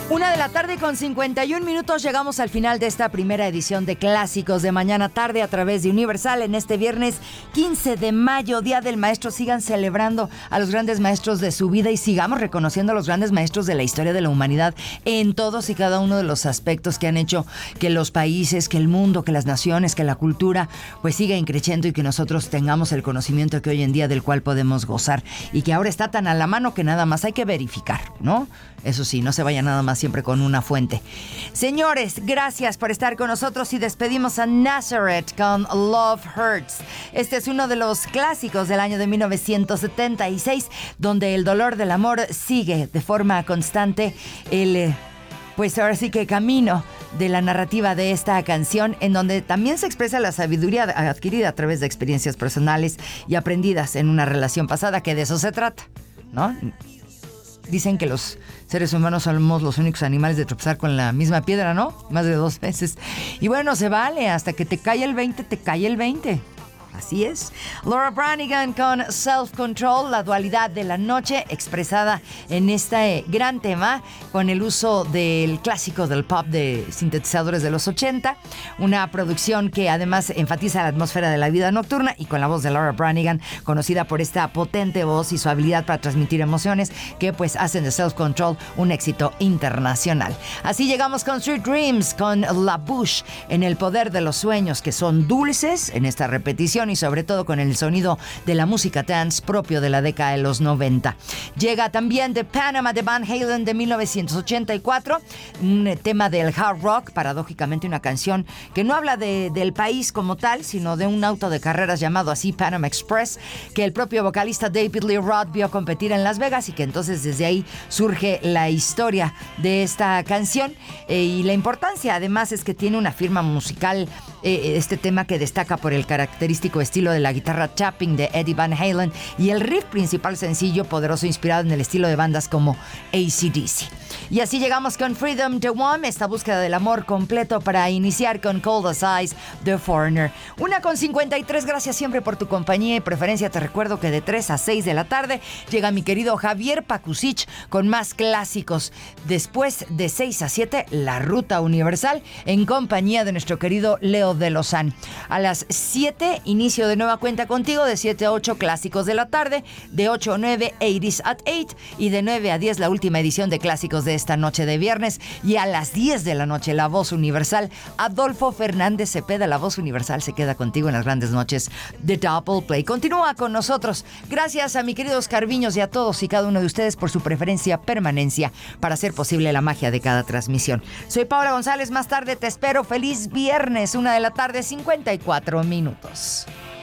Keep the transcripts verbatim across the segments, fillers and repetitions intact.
Una de la tarde con cincuenta y un minutos, llegamos al final de esta primera edición de Clásicos de Mañana Tarde a través de Universal en este viernes quince de mayo, Día del Maestro. Sigan celebrando a los grandes maestros de su vida y sigamos reconociendo a los grandes maestros de la historia de la humanidad en todos y cada uno de los aspectos que han hecho que los países, que el mundo, que las naciones, que la cultura pues siga creciendo y que nosotros tengamos el conocimiento que hoy en día del cual podemos gozar y que ahora está tan a la mano que nada más hay que verificar, ¿no? Eso sí, no se vaya nada más siempre con una fuente. Señores, gracias por estar con nosotros y despedimos a Nazareth con Love Hurts. Este es uno de los clásicos del año de mil novecientos setenta y seis, donde el dolor del amor sigue de forma constante el, pues ahora sí que camino de la narrativa de esta canción, en donde también se expresa la sabiduría adquirida a través de experiencias personales y aprendidas en una relación pasada, que de eso se trata, ¿no? Dicen que los seres humanos somos los únicos animales de tropezar con la misma piedra, ¿no? Más de dos veces. Y bueno, se vale, hasta que te cae el veinte, te cae el veinte. Así es. Laura Branigan con Self Control, la dualidad de la noche, expresada en este gran tema con el uso del clásico del pop de sintetizadores de los ochenta. Una producción que además enfatiza la atmósfera de la vida nocturna y con la voz de Laura Branigan, conocida por esta potente voz y su habilidad para transmitir emociones que pues hacen de Self Control un éxito internacional. Así llegamos con Sweet Dreams, con La Bouche, en el poder de los sueños, que son dulces en esta repetición y sobre todo con el sonido de la música dance propio de la década de los noventa. Llega también The Panama de Van Halen de mil novecientos ochenta y cuatro, un tema del hard rock, paradójicamente una canción que no habla de, del país como tal, sino de un auto de carreras llamado así Panama Express, que el propio vocalista David Lee Roth vio competir en Las Vegas y que entonces desde ahí surge la historia de esta canción. Eh, y la importancia además es que tiene una firma musical, eh, este tema que destaca por el característico estilo de la guitarra tapping de Eddie Van Halen y el riff principal sencillo, poderoso, inspirado en el estilo de bandas como A C D C. Y así llegamos con Freedom the One, esta búsqueda del amor completo para iniciar con Cold as Ice, The Foreigner. Una con cincuenta y tres, gracias siempre por tu compañía y preferencia. Te recuerdo que de tres a seis de la tarde llega mi querido Javier Pakusich con más clásicos. Después de seis a siete, La Ruta Universal en compañía de nuestro querido Leo de Lozán. A las siete, inicio de nueva cuenta contigo, de siete a ocho, clásicos de la tarde, de ocho a nueve, eighties at eight, y de nueve a diez, la última edición de clásicos de esta noche de viernes, y a las diez de la noche, La Voz Universal. Adolfo Fernández Cepeda, La Voz Universal, se queda contigo en las grandes noches de Double Play. Continúa con nosotros. Gracias a mi querido Oscar Viños y a todos y cada uno de ustedes por su preferencia, permanencia, para hacer posible la magia de cada transmisión. Soy Paula González, más tarde te espero. Feliz viernes, una de la tarde, cincuenta y cuatro minutos.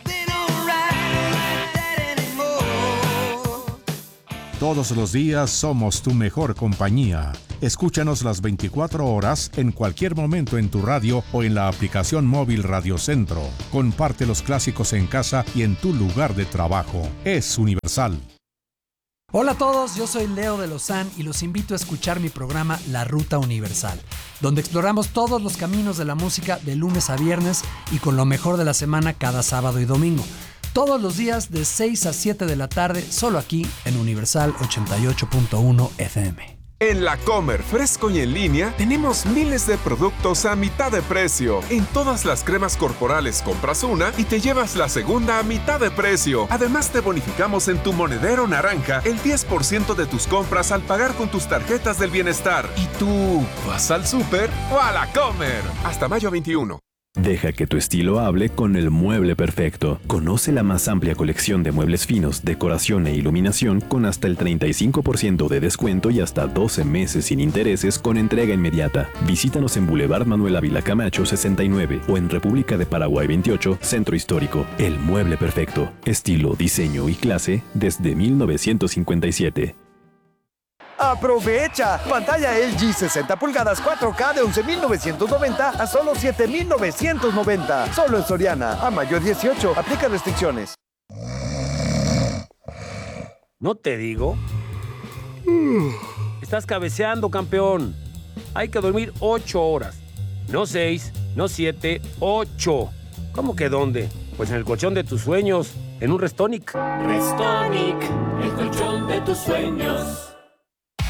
Todos los días somos tu mejor compañía. Escúchanos las veinticuatro horas en cualquier momento en tu radio o en la aplicación móvil Radio Centro. Comparte los clásicos en casa y en tu lugar de trabajo. Es Universal. Hola a todos, yo soy Leo de Lozán y los invito a escuchar mi programa La Ruta Universal, donde exploramos todos los caminos de la música de lunes a viernes y con lo mejor de la semana cada sábado y domingo. Todos los días de seis a siete de la tarde, solo aquí en Universal ochenta y ocho punto uno F M. En La Comer, fresco y en línea, tenemos miles de productos a mitad de precio. En todas las cremas corporales compras una y te llevas la segunda a mitad de precio. Además, te bonificamos en tu monedero naranja el diez por ciento de tus compras al pagar con tus tarjetas del bienestar. ¿Y tú vas al súper o a La Comer? Hasta mayo veintiuno. Deja que tu estilo hable con el mueble perfecto. Conoce la más amplia colección de muebles finos, decoración e iluminación con hasta el treinta y cinco por ciento de descuento y hasta doce meses sin intereses con entrega inmediata. Visítanos en Boulevard Manuel Ávila Camacho sesenta y nueve o en República de Paraguay veintiocho, Centro Histórico. El mueble perfecto. Estilo, diseño y clase desde mil novecientos cincuenta y siete. ¡Aprovecha! Pantalla L G sesenta pulgadas cuatro K de once mil novecientos noventa a solo siete mil novecientos noventa. Solo en Soriana. A mayo dieciocho. Aplica restricciones. ¿No te digo? Estás cabeceando, campeón. Hay que dormir ocho horas. No seis, no siete, ocho. ¿Cómo que dónde? Pues en el colchón de tus sueños. En un Restonic. Restonic, el colchón de tus sueños.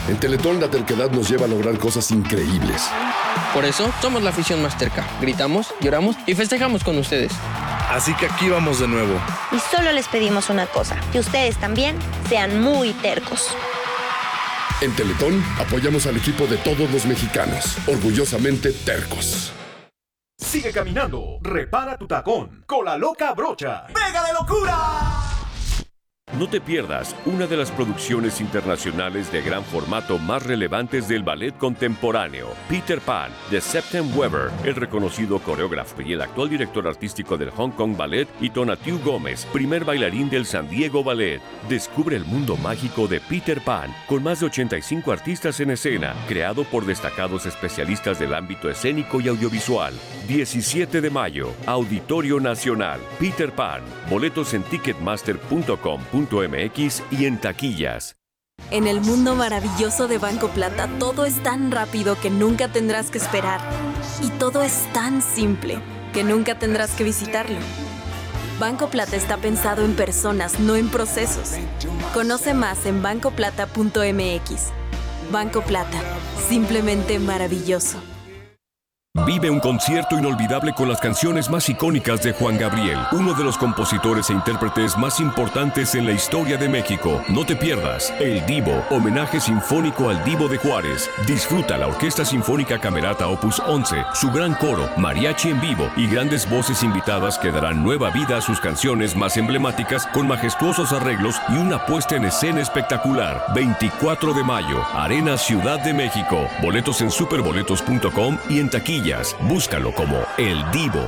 En Teletón la terquedad nos lleva a lograr cosas increíbles. Por eso somos la afición más terca. Gritamos, lloramos y festejamos con ustedes. Así que aquí vamos de nuevo. Y solo les pedimos una cosa, que ustedes también sean muy tercos. En Teletón apoyamos al equipo de todos los mexicanos, orgullosamente tercos. Sigue caminando, repara tu tacón con la loca brocha. ¡Pega de locura! No te pierdas una de las producciones internacionales de gran formato más relevantes del ballet contemporáneo, Peter Pan, de Septem Weber, el reconocido coreógrafo y el actual director artístico del Hong Kong Ballet, y Tonatiuh Gómez, primer bailarín del San Diego Ballet. Descubre el mundo mágico de Peter Pan, con más de ochenta y cinco artistas en escena, creado por destacados especialistas del ámbito escénico y audiovisual. diecisiete de mayo, Auditorio Nacional, Peter Pan. Boletos en ticketmaster punto com punto m x y en taquillas. En el mundo maravilloso de Banco Plata, todo es tan rápido que nunca tendrás que esperar. Y todo es tan simple que nunca tendrás que visitarlo. Banco Plata está pensado en personas, no en procesos. Conoce más en banco plata punto m x. Banco Plata, simplemente maravilloso. Vive un concierto inolvidable con las canciones más icónicas de Juan Gabriel, uno de los compositores e intérpretes más importantes en la historia de México. No te pierdas El Divo, homenaje sinfónico al Divo de Juárez. Disfruta la Orquesta Sinfónica Camerata Opus once, su gran coro, mariachi en vivo y grandes voces invitadas que darán nueva vida a sus canciones más emblemáticas con majestuosos arreglos y una puesta en escena espectacular. veinticuatro de mayo, Arena Ciudad de México. Boletos en superboletos punto com y en taquilla. Búscalo como El Divo.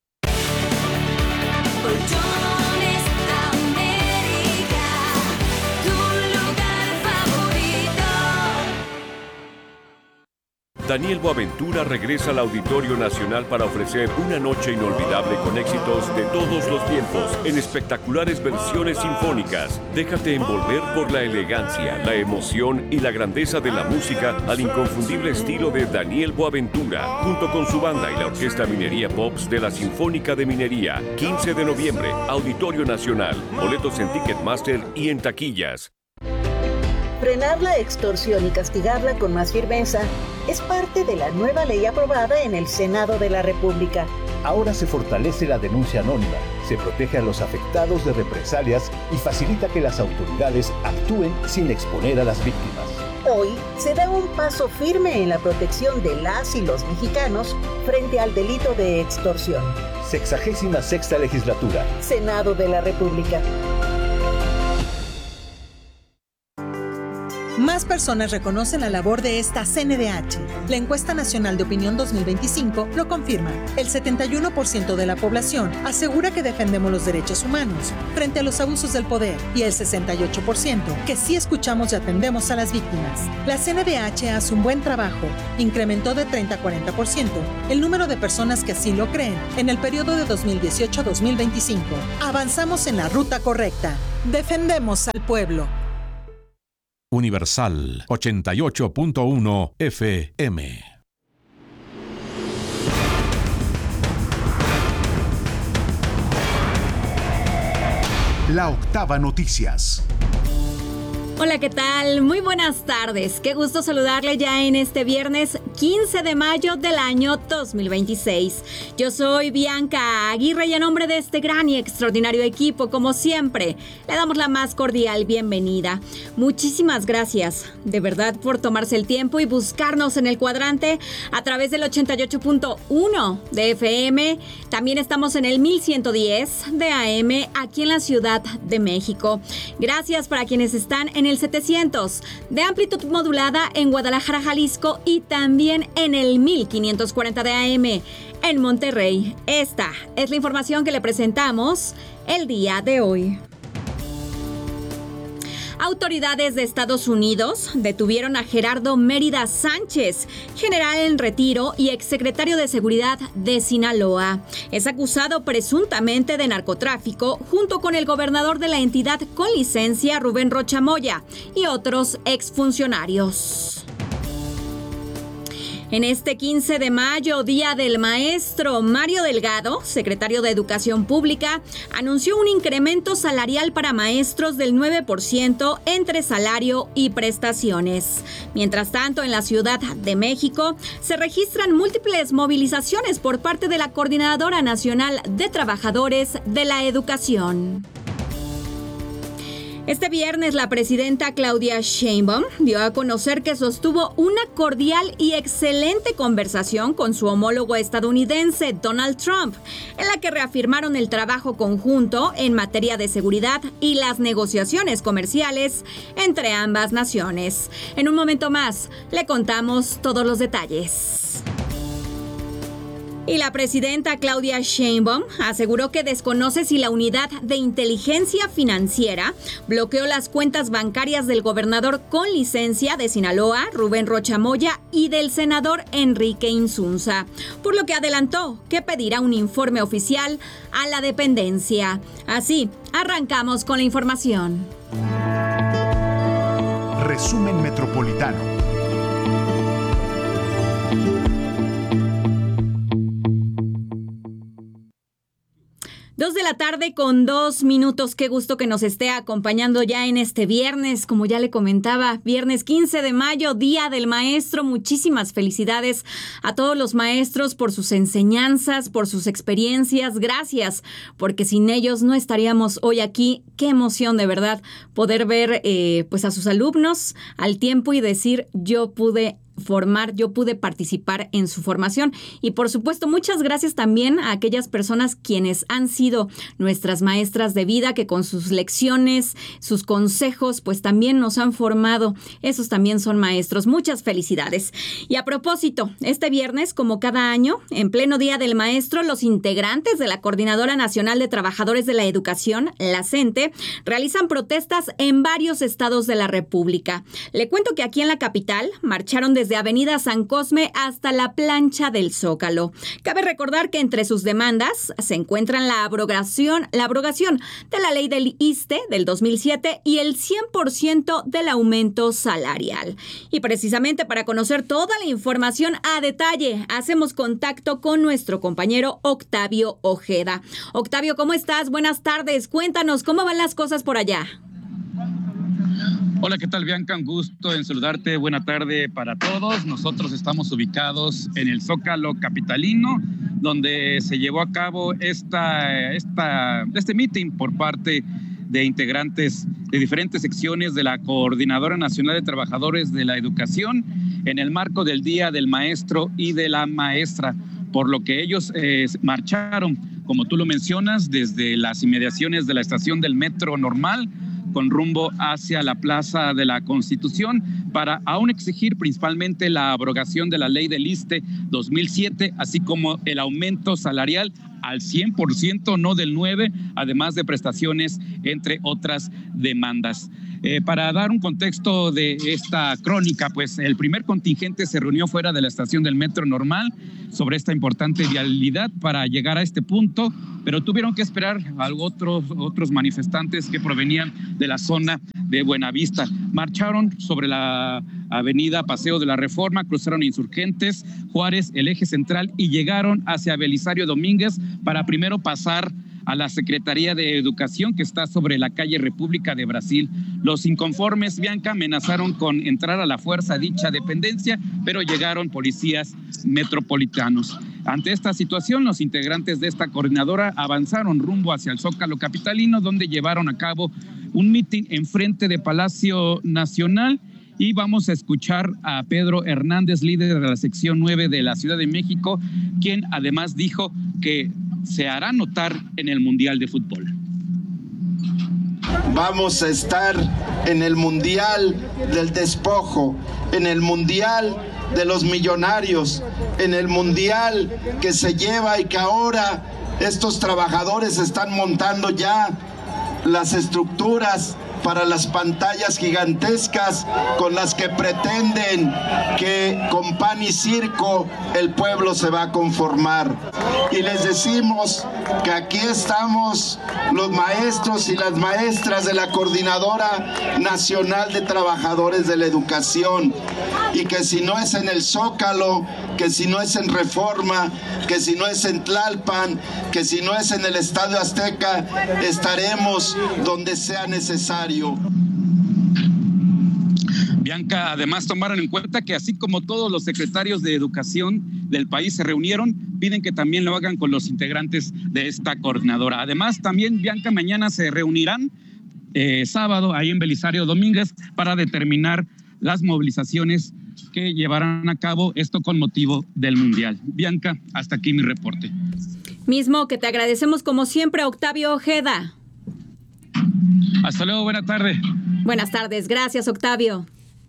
Daniel Boaventura regresa al Auditorio Nacional para ofrecer una noche inolvidable con éxitos de todos los tiempos en espectaculares versiones sinfónicas. Déjate envolver por la elegancia, la emoción y la grandeza de la música al inconfundible estilo de Daniel Boaventura, junto con su banda y la Orquesta Minería Pops de la Sinfónica de Minería. quince de noviembre, Auditorio Nacional. Boletos en Ticketmaster y en taquillas. Frenar la extorsión y castigarla con más firmeza es parte de la nueva ley aprobada en el Senado de la República. Ahora se fortalece la denuncia anónima, se protege a los afectados de represalias y facilita que las autoridades actúen sin exponer a las víctimas. Hoy se da un paso firme en la protección de las y los mexicanos frente al delito de extorsión. Sexagésima sexta legislatura. Senado de la República. Más personas reconocen la labor de esta C N D H. La Encuesta Nacional de Opinión dos mil veinticinco lo confirma. El setenta y uno por ciento de la población asegura que defendemos los derechos humanos frente a los abusos del poder y el sesenta y ocho por ciento que sí escuchamos y atendemos a las víctimas. La C N D H hace un buen trabajo. Incrementó de treinta a cuarenta por ciento el número de personas que así lo creen en el periodo de dos mil dieciocho a dos mil veinticinco. Avanzamos en la ruta correcta. Defendemos al pueblo. Universal ochenta y ocho punto uno F M. La Octava Noticias. Hola, ¿qué tal? Muy buenas tardes. Qué gusto saludarle ya en este viernes quince de mayo del año dos mil veintiséis. Yo soy Bianca Aguirre y en nombre de este gran y extraordinario equipo, como siempre, le damos la más cordial bienvenida. Muchísimas gracias, de verdad, por tomarse el tiempo y buscarnos en el cuadrante a través del ochenta y ocho punto uno de F M. También estamos en el mil ciento diez de A M aquí en la Ciudad de México. Gracias para quienes están en el setecientos de amplitud modulada en Guadalajara, Jalisco, y también en el mil quinientos cuarenta de A M en Monterrey. Esta es la información que le presentamos el día de hoy. Autoridades de Estados Unidos detuvieron a Gerardo Mérida Sánchez, general en retiro y exsecretario de Seguridad de Sinaloa. Es acusado presuntamente de narcotráfico junto con el gobernador de la entidad con licencia, Rubén Rocha Moya, y otros exfuncionarios. En este quince de mayo, Día del Maestro, Mario Delgado, secretario de Educación Pública, anunció un incremento salarial para maestros del nueve por ciento entre salario y prestaciones. Mientras tanto, en la Ciudad de México se registran múltiples movilizaciones por parte de la Coordinadora Nacional de Trabajadores de la Educación. Este viernes, la presidenta Claudia Sheinbaum dio a conocer que sostuvo una cordial y excelente conversación con su homólogo estadounidense, Donald Trump, en la que reafirmaron el trabajo conjunto en materia de seguridad y las negociaciones comerciales entre ambas naciones. En un momento más, le contamos todos los detalles. Y la presidenta Claudia Sheinbaum aseguró que desconoce si la Unidad de Inteligencia Financiera bloqueó las cuentas bancarias del gobernador con licencia de Sinaloa, Rubén Rocha Moya, y del senador Enrique Insunza, por lo que adelantó que pedirá un informe oficial a la dependencia. Así, arrancamos con la información. Resumen Metropolitano. Dos de la tarde con dos minutos. Qué gusto que nos esté acompañando ya en este viernes. Como ya le comentaba, viernes quince de mayo, Día del Maestro. Muchísimas felicidades a todos los maestros por sus enseñanzas, por sus experiencias. Gracias, porque sin ellos no estaríamos hoy aquí. Qué emoción, de verdad, poder ver eh, pues a sus alumnos al tiempo y decir, yo pude formar, yo pude participar en su formación. Y por supuesto, muchas gracias también a aquellas personas quienes han sido nuestras maestras de vida, que con sus lecciones, sus consejos, pues también nos han formado. Esos también son maestros. Muchas felicidades. Y a propósito, este viernes, como cada año, en pleno Día del Maestro, los integrantes de la Coordinadora Nacional de Trabajadores de la Educación, la CENTE, realizan protestas en varios estados de la República. Le cuento que aquí en la capital marcharon desde de Avenida San Cosme hasta la plancha del Zócalo. Cabe recordar que entre sus demandas se encuentran la abrogación, la abrogación de la ley del ISSSTE del dos mil siete y el cien por ciento del aumento salarial. Y precisamente para conocer toda la información a detalle, hacemos contacto con nuestro compañero Octavio Ojeda. Octavio, ¿cómo estás? Buenas tardes. Cuéntanos, ¿cómo van las cosas por allá? Hola, ¿qué tal, Bianca? Un gusto en saludarte. Buena tarde para todos. Nosotros estamos ubicados en el Zócalo capitalino, donde se llevó a cabo esta, esta, este meeting por parte de integrantes de diferentes secciones de la Coordinadora Nacional de Trabajadores de la Educación en el marco del Día del Maestro y de la Maestra, por lo que ellos eh, marcharon, como tú lo mencionas, desde las inmediaciones de la estación del Metro Normal, con rumbo hacia la Plaza de la Constitución, para aún exigir principalmente la abrogación de la ley del ISSSTE dos mil siete, así como el aumento salarial al cien por ciento, no del nueve por ciento, además de prestaciones, entre otras demandas. Eh, para dar un contexto de esta crónica, pues el primer contingente se reunió fuera de la estación del Metro Normal sobre esta importante vialidad para llegar a este punto, pero tuvieron que esperar a otros, otros manifestantes que provenían de la zona de Buenavista. Marcharon sobre la avenida Paseo de la Reforma, cruzaron Insurgentes, Juárez, el eje central y llegaron hacia Belisario Domínguez para primero pasar a la Secretaría de Educación, que está sobre la calle República de Brasil. Los inconformes, Bianca, amenazaron con entrar a la fuerza a dicha dependencia, pero llegaron policías metropolitanos. Ante esta situación, los integrantes de esta coordinadora avanzaron rumbo hacia el Zócalo capitalino, donde llevaron a cabo un mitin enfrente de Palacio Nacional. Y vamos a escuchar a Pedro Hernández, líder de la sección nueve de la Ciudad de México, quien además dijo que se hará notar en el Mundial de Fútbol. Vamos a estar en el Mundial del Despojo, en el Mundial de los Millonarios, en el Mundial que se lleva y que ahora estos trabajadores están montando ya las estructuras para las pantallas gigantescas con las que pretenden que con pan y circo el pueblo se va a conformar. Y les decimos que aquí estamos los maestros y las maestras de la Coordinadora Nacional de Trabajadores de la Educación, y que si no es en el Zócalo, que si no es en Reforma, que si no es en Tlalpan, que si no es en el Estadio Azteca, estaremos donde sea necesario. Bianca, además tomaron en cuenta que así como todos los secretarios de educación del país se reunieron, piden que también lo hagan con los integrantes de esta coordinadora. Además, también, Bianca, mañana se reunirán eh, sábado ahí en Belisario Domínguez para determinar las movilizaciones que llevarán a cabo, esto con motivo del Mundial. Bianca, hasta aquí mi reporte. Mismo que te agradecemos como siempre, Octavio Ojeda. Hasta luego, buena tarde. Buenas tardes, gracias, Octavio.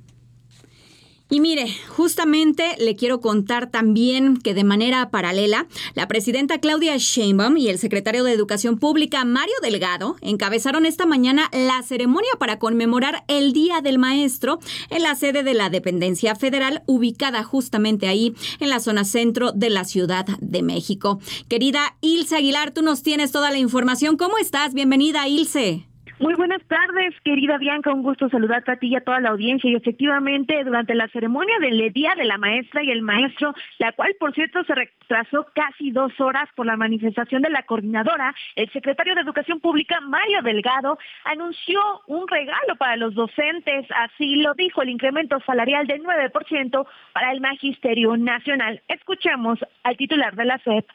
Y mire, justamente le quiero contar también que de manera paralela, la presidenta Claudia Sheinbaum y el secretario de Educación Pública, Mario Delgado, encabezaron esta mañana la ceremonia para conmemorar el Día del Maestro en la sede de la dependencia federal, ubicada justamente ahí en la zona centro de la Ciudad de México. Querida Ilse Aguilar, tú nos tienes toda la información. ¿Cómo estás? Bienvenida, Ilse. Muy buenas tardes, querida Bianca, un gusto saludarte a ti y a toda la audiencia. Y efectivamente, durante la ceremonia del Día de la Maestra y el Maestro, la cual, por cierto, se retrasó casi dos horas por la manifestación de la coordinadora, el secretario de Educación Pública, Mario Delgado, anunció un regalo para los docentes. Así lo dijo, el incremento salarial del nueve por ciento para el Magisterio Nacional. Escuchemos al titular de la S E P.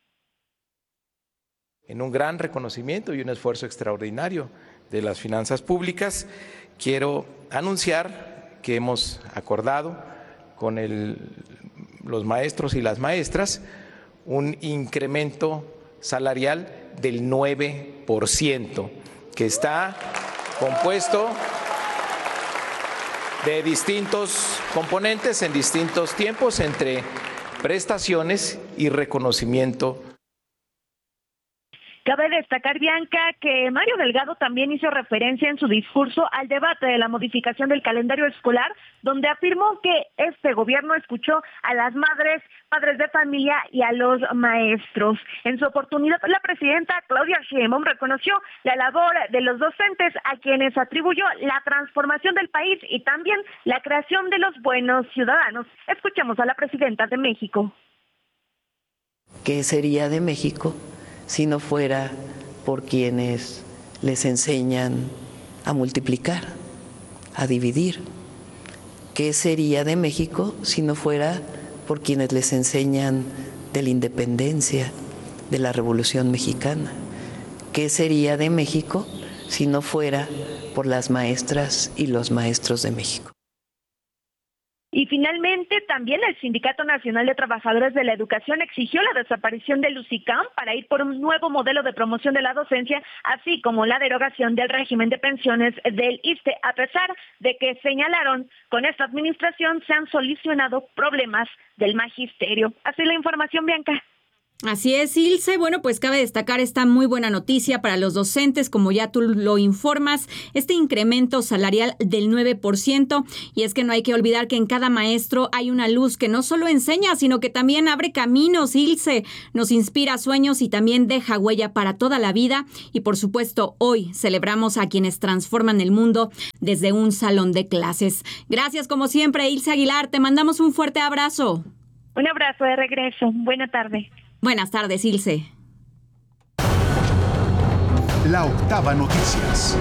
En un gran reconocimiento y un esfuerzo extraordinario de las finanzas públicas, quiero anunciar que hemos acordado con el, los maestros y las maestras un incremento salarial del nueve por ciento, que está compuesto de distintos componentes en distintos tiempos, entre prestaciones y reconocimiento. Cabe destacar, Bianca, que Mario Delgado también hizo referencia en su discurso al debate de la modificación del calendario escolar, donde afirmó que este gobierno escuchó a las madres, padres de familia y a los maestros. En su oportunidad, la presidenta Claudia Sheinbaum reconoció la labor de los docentes, a quienes atribuyó la transformación del país y también la creación de los buenos ciudadanos. Escuchemos a la presidenta de México. ¿Qué sería de México si no fuera por quienes les enseñan a multiplicar, a dividir? ¿Qué sería de México si no fuera por quienes les enseñan de la independencia, de la Revolución Mexicana? ¿Qué sería de México si no fuera por las maestras y los maestros de México? Y finalmente, también el Sindicato Nacional de Trabajadores de la Educación exigió la desaparición del UCICAM para ir por un nuevo modelo de promoción de la docencia, así como la derogación del régimen de pensiones del I S S S S T E, a pesar de que señalaron con esta administración se han solucionado problemas del magisterio. Así la información, Bianca. Así es, Ilse. Bueno, pues cabe destacar esta muy buena noticia para los docentes, como ya tú lo informas, este incremento salarial del nueve por ciento. Y es que no hay que olvidar que en cada maestro hay una luz que no solo enseña, sino que también abre caminos, Ilse. Nos inspira sueños y también deja huella para toda la vida. Y por supuesto, hoy celebramos a quienes transforman el mundo desde un salón de clases. Gracias, como siempre, Ilse Aguilar. Te mandamos un fuerte abrazo. Un abrazo de regreso. Buena tarde. Buenas tardes, Ilse. La Octava Noticias.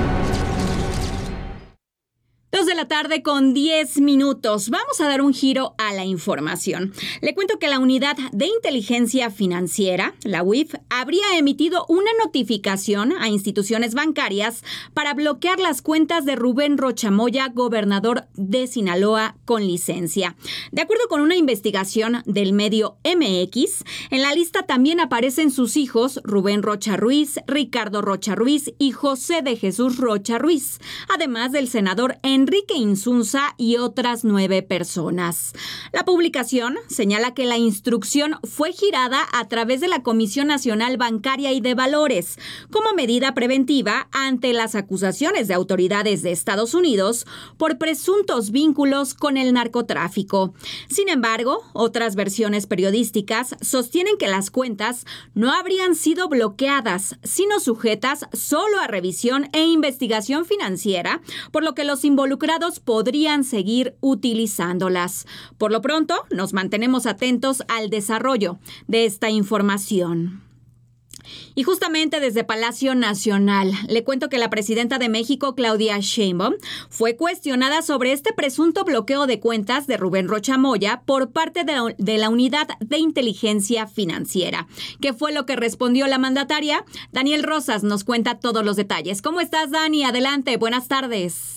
Dos de la tarde con diez minutos. Vamos a dar un giro a la información. Le cuento que la Unidad de Inteligencia Financiera, la U I F, habría emitido una notificación a instituciones bancarias para bloquear las cuentas de Rubén Rocha Moya, gobernador de Sinaloa con licencia. De acuerdo con una investigación del medio M X, en la lista también aparecen sus hijos Rubén Rocha Ruiz, Ricardo Rocha Ruiz y José de Jesús Rocha Ruiz, además del senador Enrique Enrique Insunza y otras nueve personas. La publicación señala que la instrucción fue girada a través de la Comisión Nacional Bancaria y de Valores como medida preventiva ante las acusaciones de autoridades de Estados Unidos por presuntos vínculos con el narcotráfico. Sin embargo, otras versiones periodísticas sostienen que las cuentas no habrían sido bloqueadas, sino sujetas solo a revisión e investigación financiera, por lo que los involucrados podrían seguir utilizándolas. Por lo pronto, nos mantenemos atentos al desarrollo de esta información. Y justamente desde Palacio Nacional, le cuento que la presidenta de México, Claudia Sheinbaum, fue cuestionada sobre este presunto bloqueo de cuentas de Rubén Rocha Moya por parte de la, de la Unidad de Inteligencia Financiera. ¿Qué fue lo que respondió la mandataria? Daniel Rosas nos cuenta todos los detalles. ¿Cómo estás, Dani? Adelante, buenas tardes.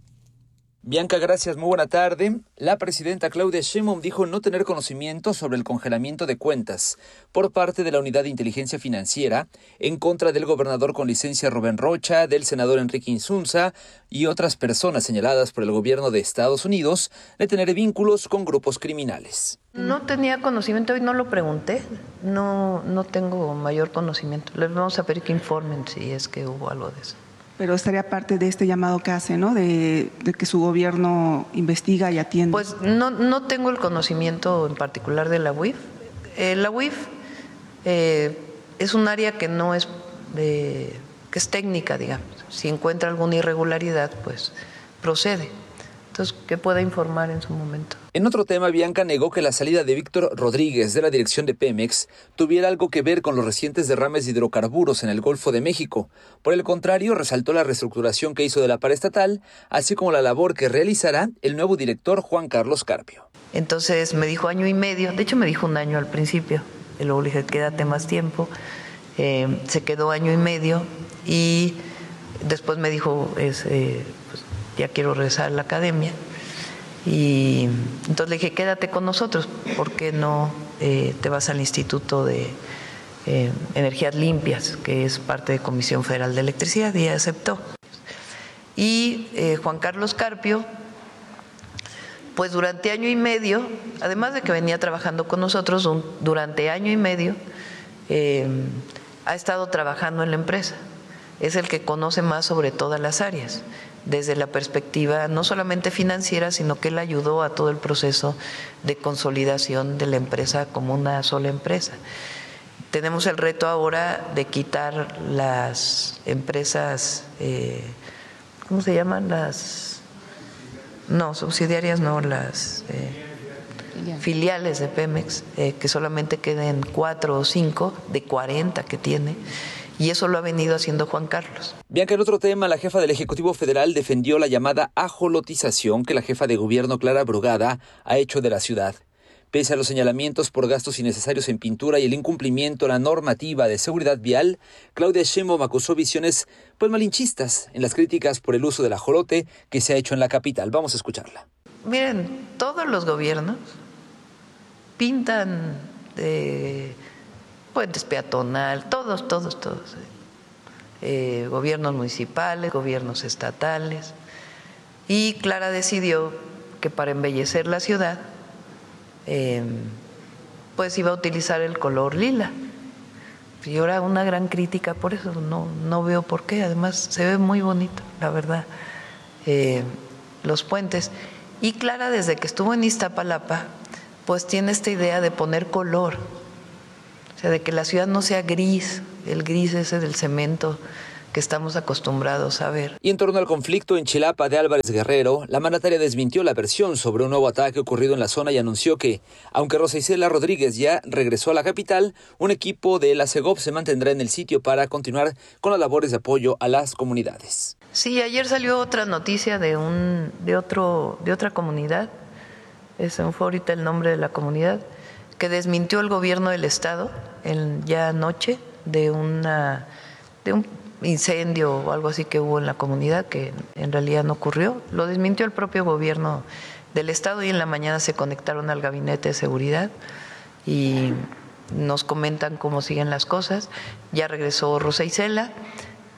Bianca, gracias. Muy buena tarde. La presidenta Claudia Sheinbaum dijo no tener conocimiento sobre el congelamiento de cuentas por parte de la Unidad de Inteligencia Financiera en contra del gobernador con licencia Rubén Rocha, del senador Enrique Insunza y otras personas señaladas por el gobierno de Estados Unidos de tener vínculos con grupos criminales. No tenía conocimiento y no lo pregunté. No, no tengo mayor conocimiento. Les vamos a pedir que informen si es que hubo algo de eso. Pero estaría parte de este llamado que hace, ¿no? De, de que su gobierno investiga y atiende. Pues no, no tengo el conocimiento en particular de la U I F. Eh, la U I F eh, es un área que no es, eh, que es técnica, digamos. Si encuentra alguna irregularidad, pues procede. Entonces, que pueda informar en su momento. En otro tema, Bianca negó que la salida de Víctor Rodríguez de la dirección de Pemex tuviera algo que ver con los recientes derrames de hidrocarburos en el Golfo de México. Por el contrario, resaltó la reestructuración que hizo de la paraestatal, así como la labor que realizará el nuevo director Juan Carlos Carpio. Entonces me dijo año y medio, de hecho me dijo un año al principio, y luego le dije quédate más tiempo, eh, se quedó año y medio y después me dijo es, eh, pues, ya quiero regresar a la academia. Y entonces le dije, quédate con nosotros, ¿por qué no eh, te vas al Instituto de eh, Energías Limpias, que es parte de Comisión Federal de Electricidad? Y aceptó. Y eh, Juan Carlos Carpio, pues durante año y medio, además de que venía trabajando con nosotros, un, durante año y medio, eh, ha estado trabajando en la empresa. Es el que conoce más sobre todas las áreas, desde la perspectiva no solamente financiera, sino que él ayudó a todo el proceso de consolidación de la empresa como una sola empresa. Tenemos el reto ahora de quitar las empresas, eh, ¿cómo se llaman? Las, no, subsidiarias no, las eh, filiales de Pemex, eh, que solamente queden cuatro o cinco de cuarenta que tiene. Y eso lo ha venido haciendo Juan Carlos. Bianca, en otro tema, la jefa del Ejecutivo Federal defendió la llamada ajolotización que la jefa de gobierno Clara Brugada ha hecho de la ciudad. Pese a los señalamientos por gastos innecesarios en pintura y el incumplimiento a la normativa de seguridad vial, Claudia Sheinbaum acusó visiones pues malinchistas en las críticas por el uso del ajolote que se ha hecho en la capital. Vamos a escucharla. Miren, todos los gobiernos pintan de puentes peatonal, todos, todos, todos. Eh, gobiernos municipales, gobiernos estatales. Y Clara decidió que para embellecer la ciudad, eh, pues iba a utilizar el color lila. Y ahora una gran crítica por eso, no, no veo por qué. Además, se ve muy bonito, la verdad, eh, los puentes. Y Clara, desde que estuvo en Iztapalapa, pues tiene esta idea de poner color. O sea, de que la ciudad no sea gris, el gris ese del cemento que estamos acostumbrados a ver. Y en torno al conflicto en Chilapa de Álvarez Guerrero, la mandataria desmintió la versión sobre un nuevo ataque ocurrido en la zona y anunció que, aunque Rosa Isela Rodríguez ya regresó a la capital, un equipo de la Segov se mantendrá en el sitio para continuar con las labores de apoyo a las comunidades. Sí, ayer salió otra noticia de un de otro de otra comunidad, ese fue ahorita el nombre de la comunidad, que desmintió el gobierno del estado el, ya anoche de una de un incendio o algo así que hubo en la comunidad, que en realidad no ocurrió. Lo desmintió el propio gobierno del estado y en la mañana se conectaron al gabinete de seguridad y nos comentan cómo siguen las cosas. Ya regresó Rosa Isela,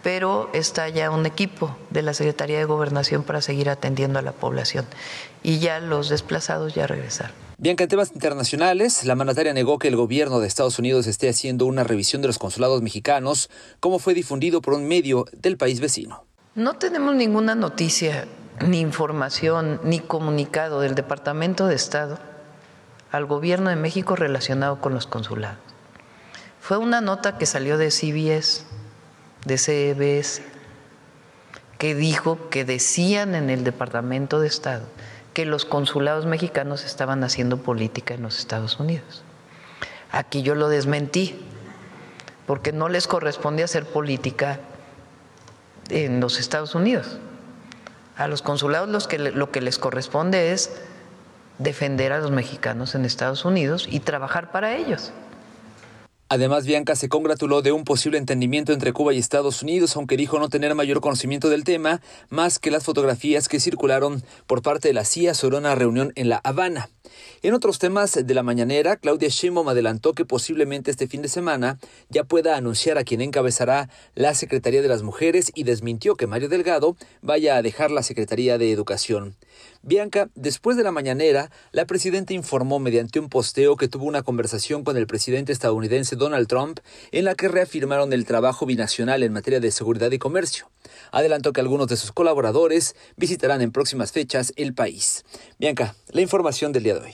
pero está ya un equipo de la Secretaría de Gobernación para seguir atendiendo a la población y ya los desplazados ya regresaron. Bianca, en temas internacionales, la mandataria negó que el gobierno de Estados Unidos esté haciendo una revisión de los consulados mexicanos, como fue difundido por un medio del país vecino. No tenemos ninguna noticia, ni información, ni comunicado del Departamento de Estado al gobierno de México relacionado con los consulados. Fue una nota que salió de C B S, de C B S, que dijo que decían en el Departamento de Estado que los consulados mexicanos estaban haciendo política en los Estados Unidos. Aquí yo lo desmentí, porque no les corresponde hacer política en los Estados Unidos. A los consulados los que, lo que les corresponde es defender a los mexicanos en Estados Unidos y trabajar para ellos. Además, Bianca se congratuló de un posible entendimiento entre Cuba y Estados Unidos, aunque dijo no tener mayor conocimiento del tema, más que las fotografías que circularon por parte de la C I A sobre una reunión en La Habana. En otros temas de la mañanera, Claudia Sheinbaum adelantó que posiblemente este fin de semana ya pueda anunciar a quien encabezará la Secretaría de las Mujeres y desmintió que Mario Delgado vaya a dejar la Secretaría de Educación. Bianca, después de la mañanera, la presidenta informó mediante un posteo que tuvo una conversación con el presidente estadounidense Donald Trump en la que reafirmaron el trabajo binacional en materia de seguridad y comercio. Adelantó que algunos de sus colaboradores visitarán en próximas fechas el país. Bianca, la información del día de hoy.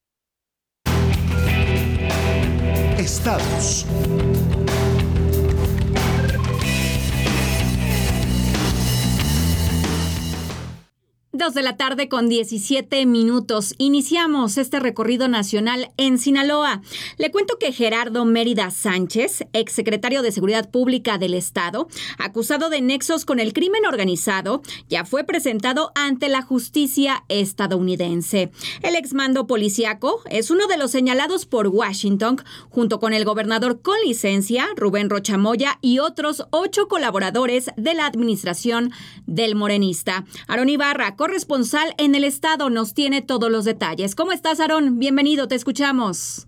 Estados. Dos de la tarde con diecisiete minutos. Iniciamos este recorrido nacional en Sinaloa. Le cuento que Gerardo Mérida Sánchez, exsecretario de Seguridad Pública del Estado, acusado de nexos con el crimen organizado, ya fue presentado ante la justicia estadounidense. El exmando policíaco es uno de los señalados por Washington, junto con el gobernador con licencia, Rubén Rocha Moya, y otros ocho colaboradores de la administración del morenista. Aarón Ibarra, corresponsal en el estado, nos tiene todos los detalles. ¿Cómo estás, Aarón? Bienvenido, te escuchamos.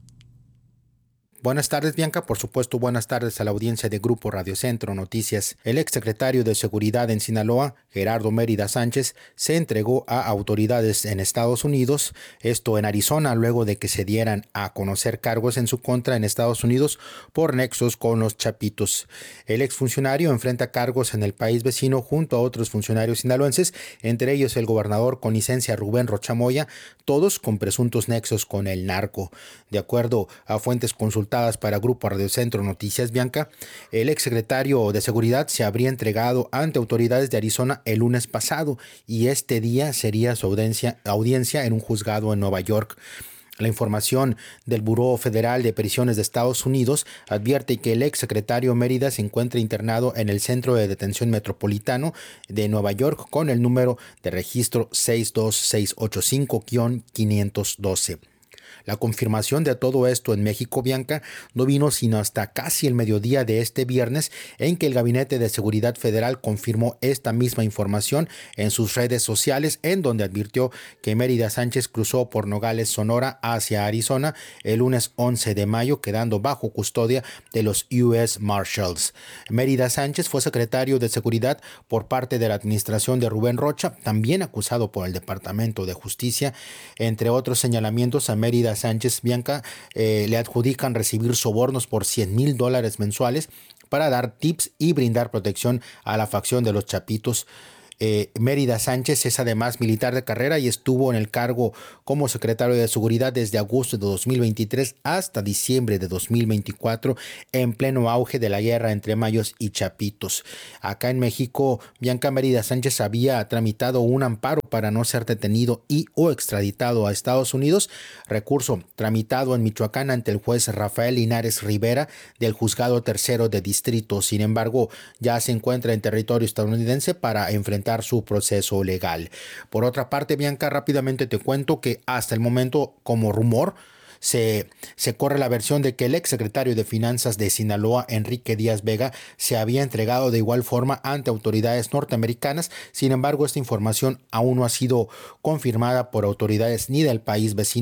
Buenas tardes, Bianca. Por supuesto, buenas tardes a la audiencia de Grupo Radio Centro Noticias. El exsecretario de Seguridad en Sinaloa, Gerardo Mérida Sánchez, se entregó a autoridades en Estados Unidos, esto en Arizona, luego de que se dieran a conocer cargos en su contra en Estados Unidos por nexos con los Chapitos. El exfuncionario enfrenta cargos en el país vecino junto a otros funcionarios sinaloenses, entre ellos el gobernador con licencia Rubén Rocha Moya, todos con presuntos nexos con el narco. De acuerdo a fuentes consultadas para Grupo Radio Centro Noticias, Bianca, el exsecretario de Seguridad se habría entregado ante autoridades de Arizona el lunes pasado y este día sería su audiencia, audiencia en un juzgado en Nueva York. La información del Buró Federal de Prisiones de Estados Unidos advierte que el exsecretario Mérida se encuentra internado en el Centro de Detención Metropolitano de Nueva York con el número de registro seis dos seis ocho cinco guion quinientos doce. La confirmación de todo esto en México, Bianca, no vino sino hasta casi el mediodía de este viernes, en que el Gabinete de Seguridad Federal confirmó esta misma información en sus redes sociales, en donde advirtió que Mérida Sánchez cruzó por Nogales, Sonora, hacia Arizona el lunes once de mayo, quedando bajo custodia de los U S Marshals. Mérida Sánchez fue secretario de Seguridad por parte de la administración de Rubén Rocha, también acusado por el Departamento de Justicia. Entre otros señalamientos, a Mérida Sánchez, Bianca, eh, le adjudican recibir sobornos por cien mil dólares mensuales para dar tips y brindar protección a la facción de los Chapitos. Eh, Mérida Sánchez es además militar de carrera y estuvo en el cargo como secretario de Seguridad desde agosto de dos mil veintitrés hasta diciembre de dos mil veinticuatro, en pleno auge de la guerra entre mayos y chapitos. Acá en México, Bianca, Mérida Sánchez había tramitado un amparo para no ser detenido y o extraditado a Estados Unidos, recurso tramitado en Michoacán ante el juez Rafael Linares Rivera del Juzgado Tercero de Distrito. Sin embargo, ya se encuentra en territorio estadounidense para enfrentar su proceso legal. Por otra parte, Bianca, rápidamente te cuento que hasta el momento, como rumor, Se, se corre la versión de que el exsecretario de Finanzas de Sinaloa, Enrique Díaz Vega, se había entregado de igual forma ante autoridades norteamericanas. Sin embargo, esta información aún no ha sido confirmada por autoridades ni del país vecino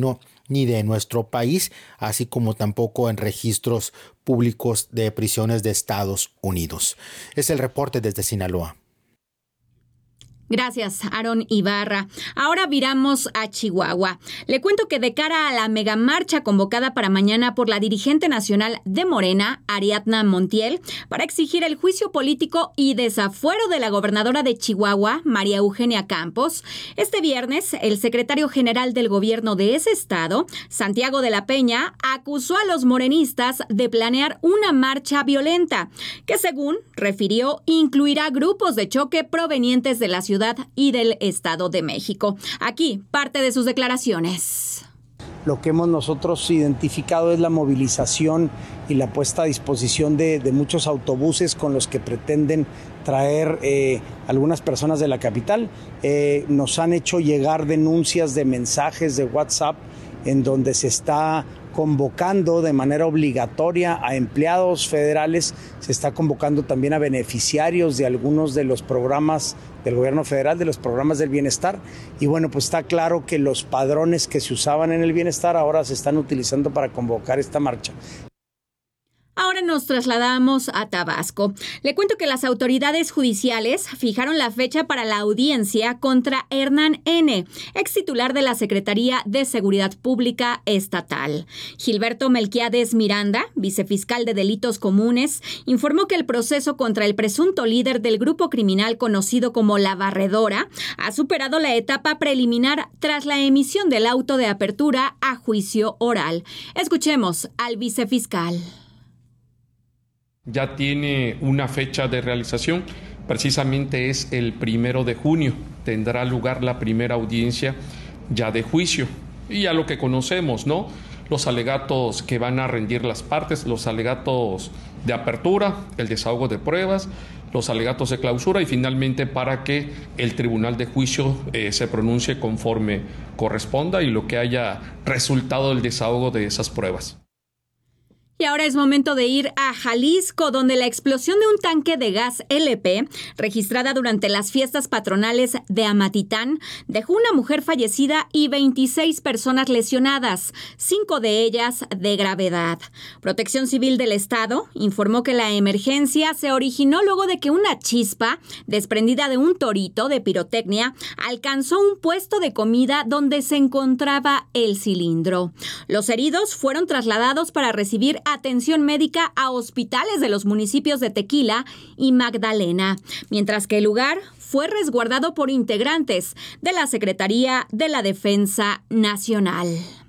ni de nuestro país, así como tampoco en registros públicos de prisiones de Estados Unidos. Es el reporte desde Sinaloa. Gracias, Aarón Ibarra. Ahora viramos a Chihuahua. Le cuento que de cara a la megamarcha convocada para mañana por la dirigente nacional de Morena, Ariadna Montiel, para exigir el juicio político y desafuero de la gobernadora de Chihuahua, María Eugenia Campos, este viernes el secretario general del gobierno de ese estado, Santiago de la Peña, acusó a los morenistas de planear una marcha violenta, que según refirió incluirá grupos de choque provenientes de la ciudad y del Estado de México. Aquí, parte de sus declaraciones. Lo que hemos nosotros identificado es la movilización y la puesta a disposición de, de muchos autobuses con los que pretenden traer eh, algunas personas de la capital. Eh, nos han hecho llegar denuncias de mensajes de WhatsApp en donde se está convocando de manera obligatoria a empleados federales, se está convocando también a beneficiarios de algunos de los programas del gobierno federal, de los programas del bienestar, y bueno, pues está claro que los padrones que se usaban en el bienestar ahora se están utilizando para convocar esta marcha. Ahora nos trasladamos a Tabasco. Le cuento que las autoridades judiciales fijaron la fecha para la audiencia contra Hernán N., ex titular de la Secretaría de Seguridad Pública Estatal. Gilberto Melquiades Miranda, vicefiscal de Delitos Comunes, informó que el proceso contra el presunto líder del grupo criminal conocido como La Barredora ha superado la etapa preliminar tras la emisión del auto de apertura a juicio oral. Escuchemos al vicefiscal. Ya tiene una fecha de realización, precisamente es el primero de junio, tendrá lugar la primera audiencia ya de juicio. Y a lo que conocemos, ¿no? Los alegatos que van a rendir las partes, los alegatos de apertura, el desahogo de pruebas, los alegatos de clausura y finalmente para que el tribunal de juicio eh, se pronuncie conforme corresponda y lo que haya resultado del desahogo de esas pruebas. Y ahora es momento de ir a Jalisco, donde la explosión de un tanque de gas L P, registrada durante las fiestas patronales de Amatitán, dejó una mujer fallecida y veintiséis personas lesionadas, cinco de ellas de gravedad. Protección Civil del Estado informó que la emergencia se originó luego de que una chispa, desprendida de un torito de pirotecnia, alcanzó un puesto de comida donde se encontraba el cilindro. Los heridos fueron trasladados para recibir atención médica a hospitales de los municipios de Tequila y Magdalena, mientras que el lugar fue resguardado por integrantes de la Secretaría de la Defensa Nacional.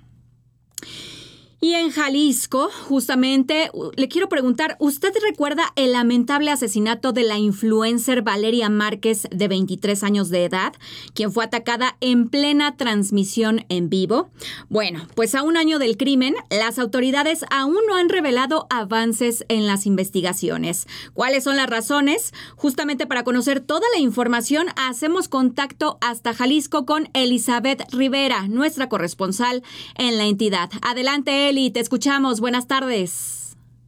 Y en Jalisco, justamente, le quiero preguntar, ¿usted recuerda el lamentable asesinato de la influencer Valeria Márquez, de veintitrés años de edad, quien fue atacada en plena transmisión en vivo? Bueno, pues a un año del crimen, las autoridades aún no han revelado avances en las investigaciones. ¿Cuáles son las razones? Justamente para conocer toda la información, hacemos contacto hasta Jalisco con Elizabeth Rivera, nuestra corresponsal en la entidad. Adelante, Eli, te escuchamos. Buenas tardes.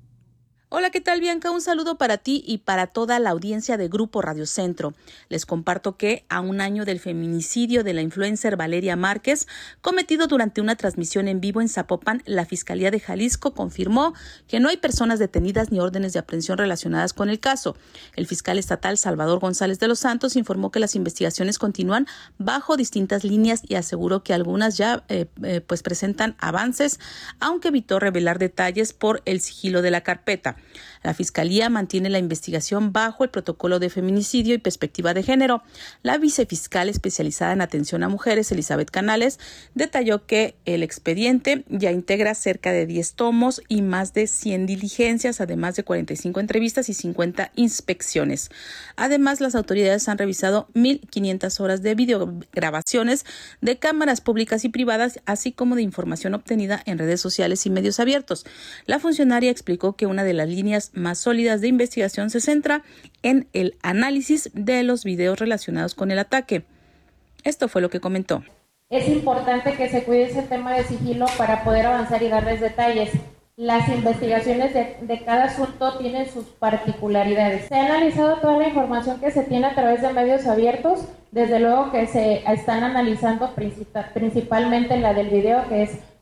Hola, ¿qué tal, Bianca? Un saludo para ti y para toda la audiencia de Grupo Radio Centro. Les comparto que a un año del feminicidio de la influencer Valeria Márquez, cometido durante una transmisión en vivo en Zapopan, la Fiscalía de Jalisco confirmó que no hay personas detenidas ni órdenes de aprehensión relacionadas con el caso. El fiscal estatal Salvador González de los Santos informó que las investigaciones continúan bajo distintas líneas y aseguró que algunas ya eh, eh, pues presentan avances, aunque evitó revelar detalles por el sigilo de la carpeta. La Fiscalía mantiene la investigación bajo el protocolo de feminicidio y perspectiva de género. La vicefiscal especializada en atención a mujeres, Elizabeth Canales, detalló que el expediente ya integra cerca de diez tomos y más de cien diligencias, además de cuarenta y cinco entrevistas y cincuenta inspecciones. Además, las autoridades han revisado mil quinientas horas de videograbaciones de cámaras públicas y privadas, así como de información obtenida en redes sociales y medios abiertos. La funcionaria explicó que una de las líneas más sólidas de investigación se centra en el análisis de los videos relacionados con el ataque. Esto fue lo que comentó. Es importante que se cuide ese tema de sigilo para poder avanzar y darles detalles. Las investigaciones de, de cada asunto tienen sus particularidades. Se ha analizado toda la información que se tiene a través de medios abiertos. Desde luego que se están analizando principalmente la del video, que es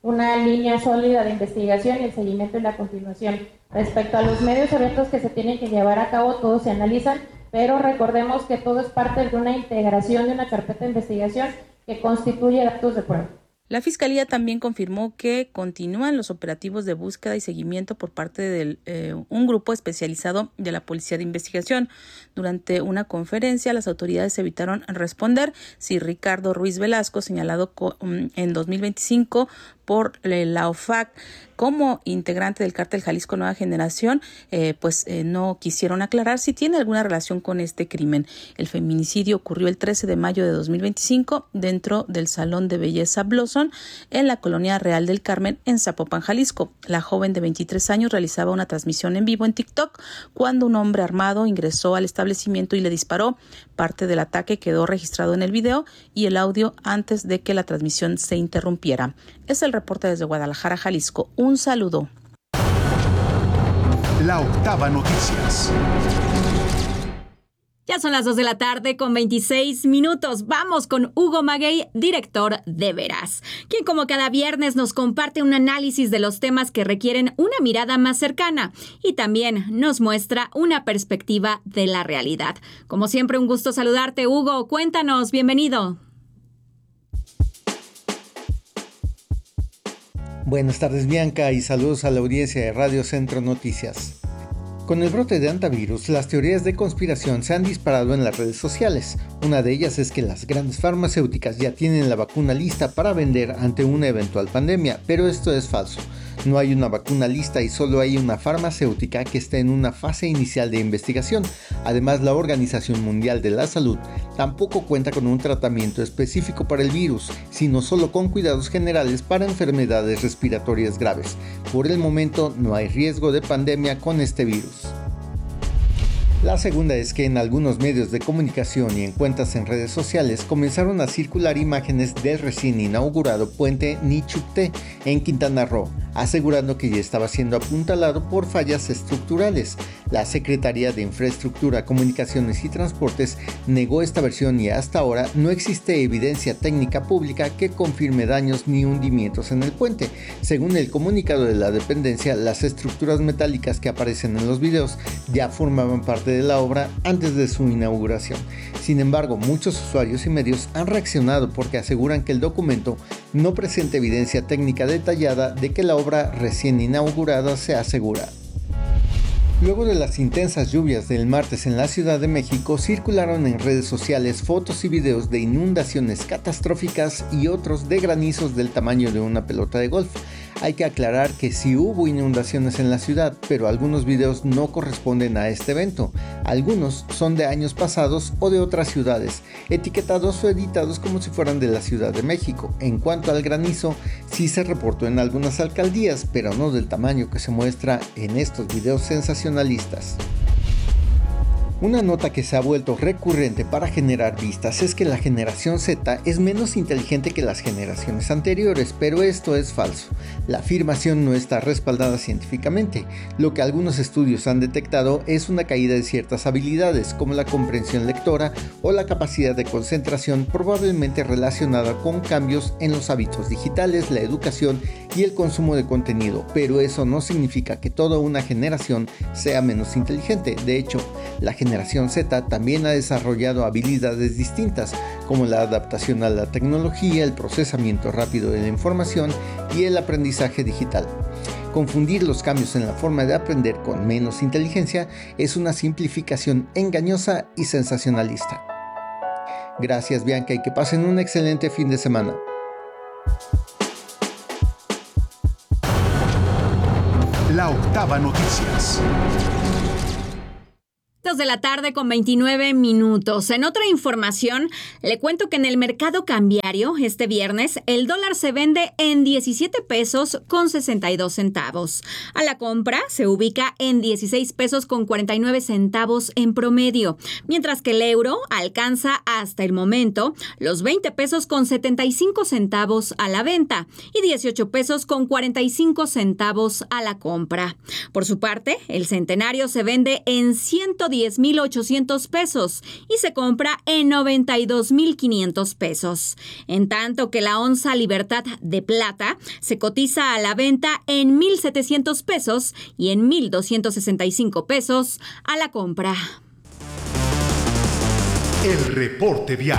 una línea sólida de investigación y el seguimiento y la continuación. Respecto a los medios abiertos que se tienen que llevar a cabo, todos se analizan, pero recordemos que todo es parte de una integración de una carpeta de investigación que constituye datos de prueba. La Fiscalía también confirmó que continúan los operativos de búsqueda y seguimiento por parte de eh, un grupo especializado de la Policía de Investigación. Durante una conferencia, las autoridades evitaron responder si Ricardo Ruiz Velasco, señalado en dos mil veinticinco por la O F A C como integrante del cártel Jalisco Nueva Generación, eh, pues eh, no quisieron aclarar si tiene alguna relación con este crimen. El feminicidio ocurrió el trece de mayo de dos mil veinticinco dentro del Salón de Belleza Blossom en la Colonia Real del Carmen en Zapopan, Jalisco. La joven de veintitrés años realizaba una transmisión en vivo en TikTok cuando un hombre armado ingresó al establecimiento y le disparó. Parte del ataque quedó registrado en el video y el audio antes de que la transmisión se interrumpiera. Es el reporte desde Guadalajara, Jalisco. Un saludo. La Octava Noticias. Ya son las dos de la tarde con veintiséis minutos. Vamos con Hugo Maguey, director de Veraz, quien como cada viernes nos comparte un análisis de los temas que requieren una mirada más cercana y también nos muestra una perspectiva de la realidad. Como siempre, un gusto saludarte, Hugo. Cuéntanos, bienvenido. Buenas tardes, Bianca, y saludos a la audiencia de Radio Centro Noticias. Con el brote de antivirus, las teorías de conspiración se han disparado en las redes sociales. Una de ellas es que las grandes farmacéuticas ya tienen la vacuna lista para vender ante una eventual pandemia, pero esto es falso. No hay una vacuna lista y solo hay una farmacéutica que está en una fase inicial de investigación. Además, la Organización Mundial de la Salud tampoco cuenta con un tratamiento específico para el virus, sino solo con cuidados generales para enfermedades respiratorias graves. Por el momento, no hay riesgo de pandemia con este virus. La segunda es que en algunos medios de comunicación y en cuentas en redes sociales comenzaron a circular imágenes del recién inaugurado puente Nichupté en Quintana Roo, asegurando que ya estaba siendo apuntalado por fallas estructurales. La Secretaría de Infraestructura, Comunicaciones y Transportes negó esta versión y hasta ahora no existe evidencia técnica pública que confirme daños ni hundimientos en el puente. Según el comunicado de la dependencia, las estructuras metálicas que aparecen en los videos ya formaban parte de la obra antes de su inauguración. Sin embargo, muchos usuarios y medios han reaccionado porque aseguran que el documento no presenta evidencia técnica detallada de que la obra recién inaugurada se asegura. Luego de las intensas lluvias del martes en la Ciudad de México, circularon en redes sociales fotos y videos de inundaciones catastróficas y otros de granizos del tamaño de una pelota de golf. Hay que aclarar que sí hubo inundaciones en la ciudad, pero algunos videos no corresponden a este evento. Algunos son de años pasados o de otras ciudades, etiquetados o editados como si fueran de la Ciudad de México. En cuanto al granizo, sí se reportó en algunas alcaldías, pero no del tamaño que se muestra en estos videos sensacionalistas. Una nota que se ha vuelto recurrente para generar vistas es que la generación Z es menos inteligente que las generaciones anteriores, pero esto es falso. La afirmación no está respaldada científicamente. Lo que algunos estudios han detectado es una caída de ciertas habilidades, como la comprensión lectora o la capacidad de concentración, probablemente relacionada con cambios en los hábitos digitales, la educación y el consumo de contenido, pero eso no significa que toda una generación sea menos inteligente. De hecho, la generación Z también ha desarrollado habilidades distintas, como la adaptación a la tecnología, el procesamiento rápido de la información y el aprendizaje digital. Confundir los cambios en la forma de aprender con menos inteligencia es una simplificación engañosa y sensacionalista. Gracias, Bianca, y que pasen un excelente fin de semana. La Octava Noticias. Dos de la tarde con veintinueve minutos. En otra información, le cuento que en el mercado cambiario este viernes el dólar se vende en diecisiete pesos con sesenta y dos centavos. A la compra se ubica en dieciséis pesos con cuarenta y nueve centavos en promedio, mientras que el euro alcanza hasta el momento los veinte pesos con setenta y cinco centavos a la venta y dieciocho pesos con cuarenta y cinco centavos a la compra. Por su parte, el centenario se vende en ciento diez diez mil ochocientos pesos y se compra en noventa y dos mil quinientos pesos. En tanto que la onza Libertad de plata se cotiza a la venta en mil setecientos pesos y en mil doscientos sesenta y cinco pesos a la compra. El reporte vial.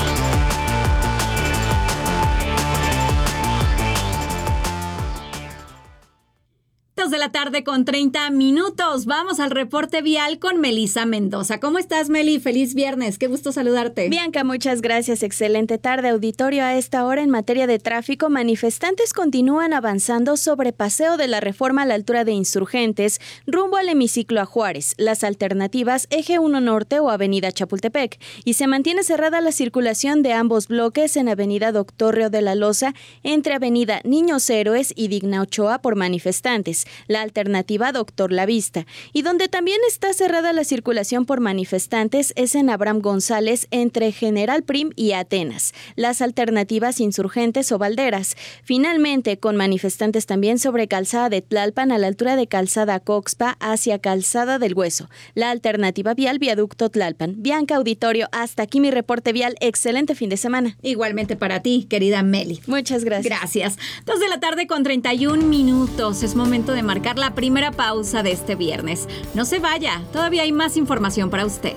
De la tarde con treinta minutos. Vamos al reporte vial con Melisa Mendoza. ¿Cómo estás, Meli? Feliz viernes. Qué gusto saludarte. Bianca, muchas gracias. Excelente tarde, auditorio. A esta hora, en materia de tráfico, manifestantes continúan avanzando sobre Paseo de la Reforma a la altura de Insurgentes, rumbo al hemiciclo a Juárez, las alternativas Eje uno Norte o Avenida Chapultepec, y se mantiene cerrada la circulación de ambos bloques en Avenida Doctor Río de la Loza, entre Avenida Niños Héroes y Digna Ochoa por manifestantes, la alternativa Doctor Lavista, y donde también está cerrada la circulación por manifestantes es en Abraham González entre General Prim y Atenas, las alternativas Insurgentes o Valderas. Finalmente, con manifestantes también sobre Calzada de Tlalpan a la altura de Calzada Coxpa hacia Calzada del Hueso, la alternativa vial Viaducto Tlalpan. Bianca, auditorio, hasta aquí mi reporte vial. Excelente fin de semana. Igualmente para ti, querida Meli. Muchas gracias. Gracias. Dos de la tarde con treinta y un minutos. Es momento de marcar la primera pausa de este viernes. No se vaya, todavía hay más información para usted.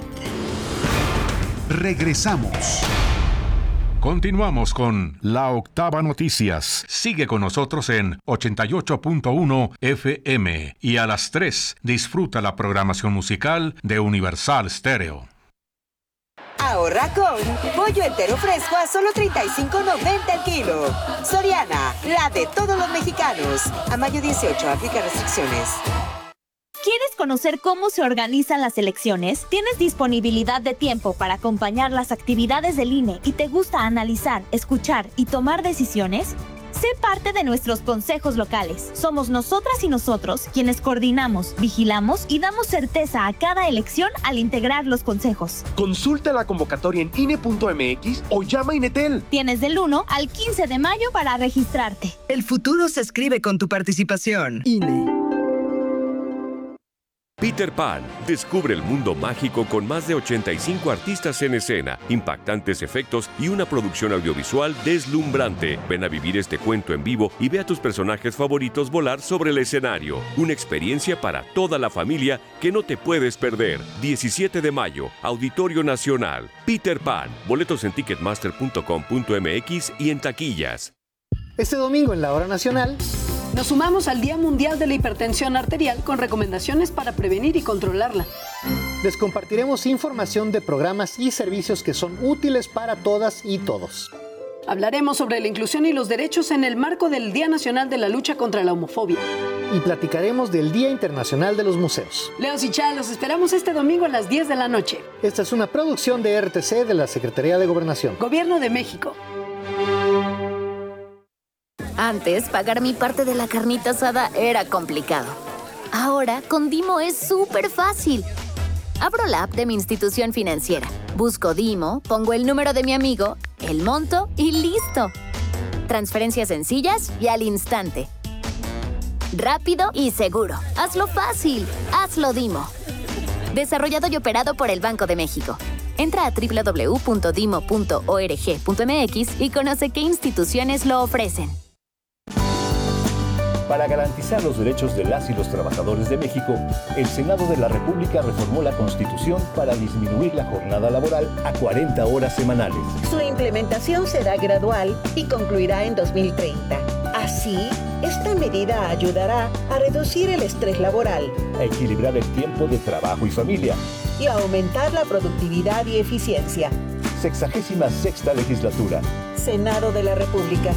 Regresamos. Continuamos con La Octava Noticias. Sigue con nosotros en ochenta y ocho punto uno F M y a las tres disfruta la programación musical de Universal Stereo. Ahorra con pollo entero fresco a solo treinta y cinco noventa el kilo. Soriana, la de todos los mexicanos. A mayo dieciocho, aplica restricciones. ¿Quieres conocer cómo se organizan las elecciones? ¿Tienes disponibilidad de tiempo para acompañar las actividades del I N E y te gusta analizar, escuchar y tomar decisiones? Sé parte de nuestros consejos locales. Somos nosotras y nosotros quienes coordinamos, vigilamos y damos certeza a cada elección al integrar los consejos. Consulta la convocatoria en I N E punto M X o llama a Inetel. Tienes del uno al quince de mayo para registrarte. El futuro se escribe con tu participación. I N E. Peter Pan. Descubre el mundo mágico con más de ochenta y cinco artistas en escena, impactantes efectos y una producción audiovisual deslumbrante. Ven a vivir este cuento en vivo y ve a tus personajes favoritos volar sobre el escenario. Una experiencia para toda la familia que no te puedes perder. diecisiete de mayo, Auditorio Nacional. Peter Pan. Boletos en ticketmaster punto com punto m x y en taquillas. Este domingo en la Hora Nacional nos sumamos al Día Mundial de la Hipertensión Arterial con recomendaciones para prevenir y controlarla. Les compartiremos información de programas y servicios que son útiles para todas y todos. Hablaremos sobre la inclusión y los derechos en el marco del Día Nacional de la Lucha contra la Homofobia. Y platicaremos del Día Internacional de los Museos. Leos y Chá, los esperamos este domingo a las diez de la noche. Esta es una producción de R T C de la Secretaría de Gobernación. Gobierno de México. Antes, pagar mi parte de la carnita asada era complicado. Ahora, con Dimo es súper fácil. Abro la app de mi institución financiera, busco Dimo, pongo el número de mi amigo, el monto y ¡listo! Transferencias sencillas y al instante. Rápido y seguro. Hazlo fácil. Hazlo Dimo. Desarrollado y operado por el Banco de México. Entra a doble u doble u doble u punto dimo punto org punto m x y conoce qué instituciones lo ofrecen. Para garantizar los derechos de las y los trabajadores de México, el Senado de la República reformó la Constitución para disminuir la jornada laboral a cuarenta horas semanales. Su implementación será gradual y concluirá en dos mil treinta. Así, esta medida ayudará a reducir el estrés laboral, a equilibrar el tiempo de trabajo y familia y a aumentar la productividad y eficiencia. Sexagésima sexta legislatura. Senado de la República.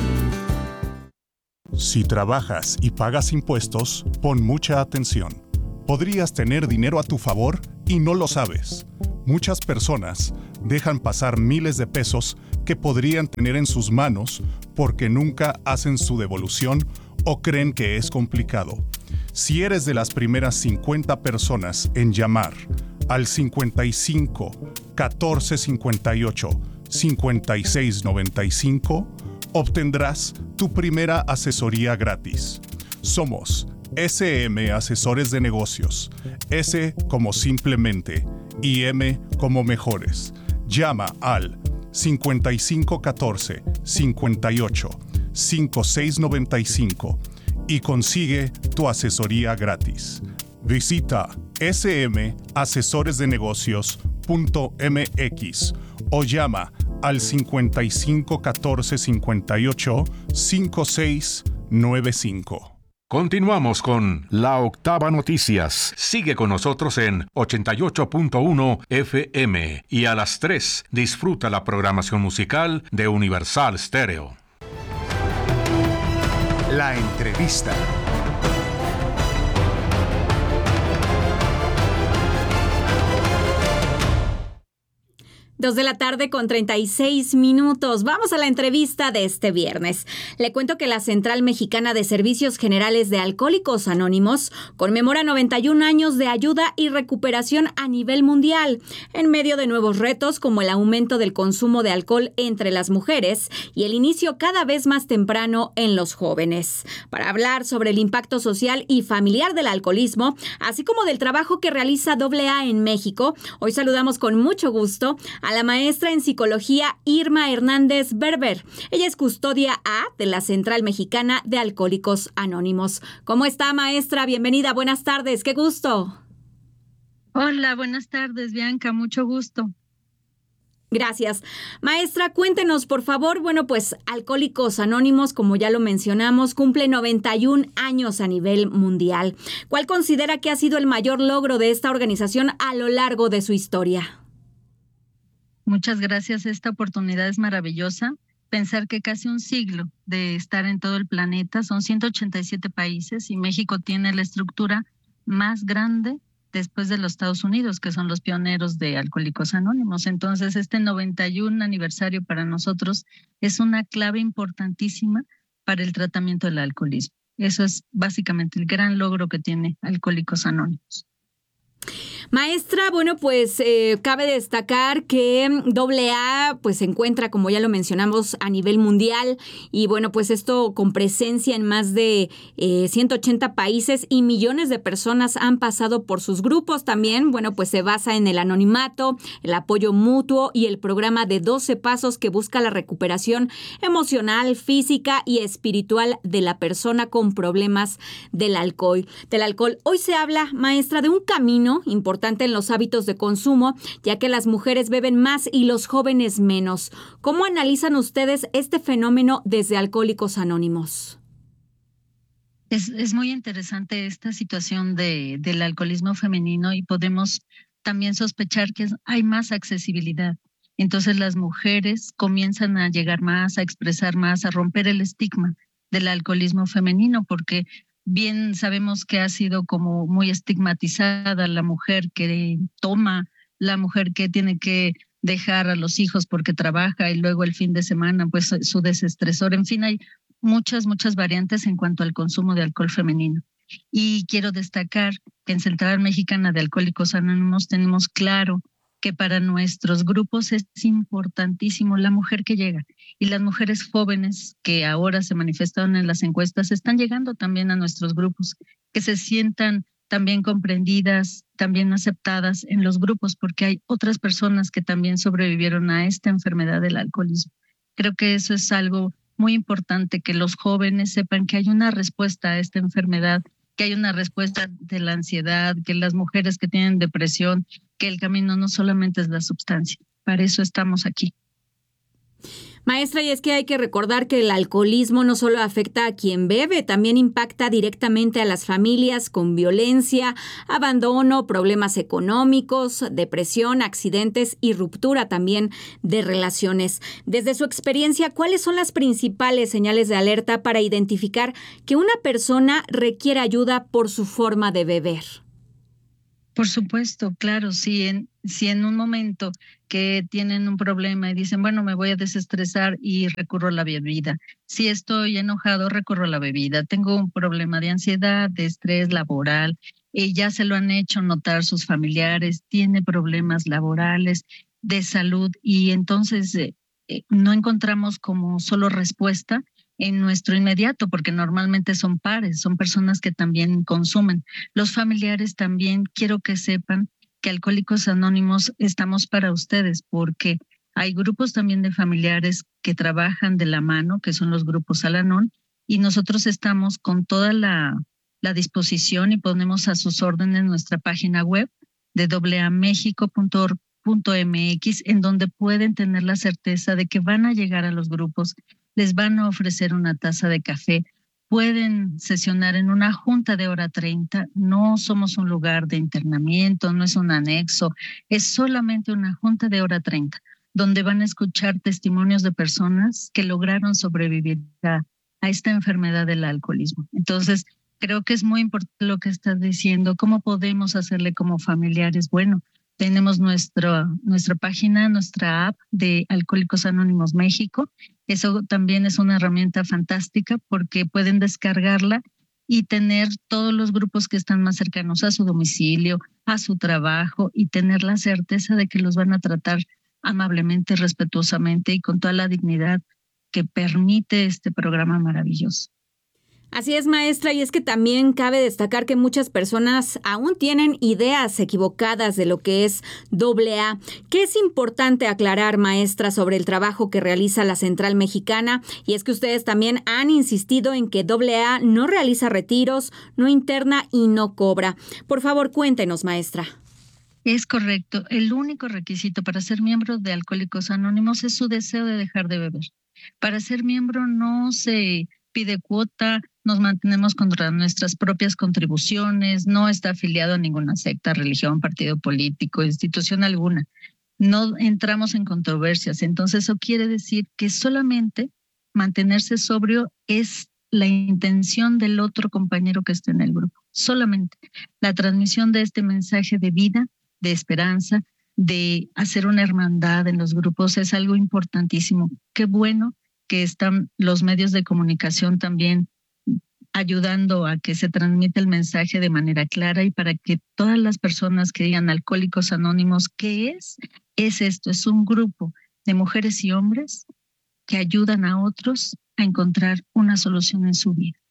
Si trabajas y pagas impuestos, pon mucha atención. Podrías tener dinero a tu favor y no lo sabes. Muchas personas dejan pasar miles de pesos que podrían tener en sus manos porque nunca hacen su devolución o creen que es complicado. Si eres de las primeras cincuenta personas en llamar al cincuenta y cinco, catorce cincuenta y ocho, cincuenta y seis noventa y cinco, obtendrás tu primera asesoría gratis. Somos S M Asesores de Negocios. S como simplemente y M como mejores. Llama al cincuenta y cinco catorce, cincuenta y ocho, cincuenta y seis noventa y cinco y consigue tu asesoría gratis. Visita ese eme asesores de negocios punto eme equis o llama al cincuenta y cinco catorce, cincuenta y ocho, cincuenta y seis noventa y cinco. Continuamos con La Octava Noticias. Sigue con nosotros en ochenta y ocho punto uno F M y a las tres disfruta la programación musical de Universal Stereo. La entrevista. Dos de la tarde con treinta y seis minutos. Vamos a la entrevista de este viernes. Le cuento que la Central Mexicana de Servicios Generales de Alcohólicos Anónimos conmemora noventa y un años de ayuda y recuperación a nivel mundial, en medio de nuevos retos como el aumento del consumo de alcohol entre las mujeres y el inicio cada vez más temprano en los jóvenes. Para hablar sobre el impacto social y familiar del alcoholismo, así como del trabajo que realiza A A en México, hoy saludamos con mucho gusto a la maestra en psicología Irma Hernández Berber. Ella es custodia A de la Central Mexicana de Alcohólicos Anónimos. ¿Cómo está, maestra? Bienvenida, buenas tardes, qué gusto. Hola, buenas tardes, Bianca, mucho gusto. Gracias. Maestra, cuéntenos, por favor. Bueno, pues Alcohólicos Anónimos, como ya lo mencionamos, cumple noventa y un años a nivel mundial. ¿Cuál considera que ha sido el mayor logro de esta organización a lo largo de su historia? Muchas gracias. Esta oportunidad es maravillosa. Pensar que casi un siglo de estar en todo el planeta, son ciento ochenta y siete países y México tiene la estructura más grande después de los Estados Unidos, que son los pioneros de Alcohólicos Anónimos. Entonces, este noventa y un aniversario para nosotros es una clave importantísima para el tratamiento del alcoholismo. Eso es básicamente el gran logro que tiene Alcohólicos Anónimos. Maestra, bueno, pues eh, cabe destacar que A A pues se encuentra, como ya lo mencionamos, a nivel mundial y bueno, pues esto con presencia en más de eh, ciento ochenta países y millones de personas han pasado por sus grupos también. Bueno, pues se basa en el anonimato, el apoyo mutuo y el programa de doce pasos que busca la recuperación emocional, física y espiritual de la persona con problemas del alcohol. Del alcohol. Hoy se habla, maestra, de un camino importante en los hábitos de consumo, ya que las mujeres beben más y los jóvenes menos. ¿Cómo analizan ustedes este fenómeno desde Alcohólicos Anónimos? Es, es muy interesante esta situación de, del alcoholismo femenino y podemos también sospechar que hay más accesibilidad. Entonces las mujeres comienzan a llegar más, a expresar más, a romper el estigma del alcoholismo femenino, porque bien sabemos que ha sido como muy estigmatizada la mujer que toma, la mujer que tiene que dejar a los hijos porque trabaja y luego el fin de semana pues su desestresor. En fin, hay muchas, muchas variantes en cuanto al consumo de alcohol femenino. Y quiero destacar que en Central Mexicana de Alcohólicos Anónimos tenemos claro que para nuestros grupos es importantísimo la mujer que llega. Y las mujeres jóvenes que ahora se manifestaron en las encuestas están llegando también a nuestros grupos, que se sientan también comprendidas, también aceptadas en los grupos, porque hay otras personas que también sobrevivieron a esta enfermedad del alcoholismo. Creo que eso es algo muy importante, que los jóvenes sepan que hay una respuesta a esta enfermedad, que hay una respuesta de la ansiedad, que las mujeres que tienen depresión, que el camino no solamente es la sustancia. Para eso estamos aquí. Maestra, y es que hay que recordar que el alcoholismo no solo afecta a quien bebe, también impacta directamente a las familias con violencia, abandono, problemas económicos, depresión, accidentes y ruptura también de relaciones. Desde su experiencia, ¿cuáles son las principales señales de alerta para identificar que una persona requiere ayuda por su forma de beber? Por supuesto, claro, si en, si en un momento que tienen un problema y dicen, bueno, me voy a desestresar y recurro a la bebida. Si estoy enojado, recurro a la bebida. Tengo un problema de ansiedad, de estrés laboral, y ya se lo han hecho notar sus familiares, tiene problemas laborales, de salud, y entonces eh, no encontramos como solo respuesta en nuestro inmediato, porque normalmente son pares, son personas que también consumen. Los familiares también quiero que sepan que Alcohólicos Anónimos estamos para ustedes, porque hay grupos también de familiares que trabajan de la mano, que son los grupos Al-Anon, y nosotros estamos con toda la, la disposición y ponemos a sus órdenes nuestra página web de doble a méxico punto org punto m x, en donde pueden tener la certeza de que van a llegar a los grupos, les van a ofrecer una taza de café, pueden sesionar en una junta de hora treinta, no somos un lugar de internamiento, no es un anexo, es solamente una junta de hora treinta, donde van a escuchar testimonios de personas que lograron sobrevivir a, a esta enfermedad del alcoholismo. Entonces, creo que es muy importante lo que estás diciendo, cómo podemos hacerle como familiares. Bueno, tenemos nuestra, nuestra página, nuestra app de Alcohólicos Anónimos México. Eso también es una herramienta fantástica porque pueden descargarla y tener todos los grupos que están más cercanos a su domicilio, a su trabajo, y tener la certeza de que los van a tratar amablemente, respetuosamente y con toda la dignidad que permite este programa maravilloso. Así es, maestra, y es que también cabe destacar que muchas personas aún tienen ideas equivocadas de lo que es doble A. ¿Qué es importante aclarar, maestra, sobre el trabajo que realiza la Central Mexicana? Y es que ustedes también han insistido en que doble A no realiza retiros, no interna y no cobra. Por favor, cuéntenos, maestra. Es correcto. El único requisito para ser miembro de Alcohólicos Anónimos es su deseo de dejar de beber. Para ser miembro no se pide cuota, nos mantenemos con nuestras propias contribuciones, no está afiliado a ninguna secta, religión, partido político, institución alguna. No entramos en controversias. Entonces eso quiere decir que solamente mantenerse sobrio es la intención del otro compañero que esté en el grupo. Solamente la transmisión de este mensaje de vida, de esperanza, de hacer una hermandad en los grupos es algo importantísimo. Qué bueno que están los medios de comunicación también ayudando a que se transmita el mensaje de manera clara y para que todas las personas que digan Alcohólicos Anónimos, ¿qué es? Es esto, es un grupo de mujeres y hombres que ayudan a otros a encontrar una solución en su vida.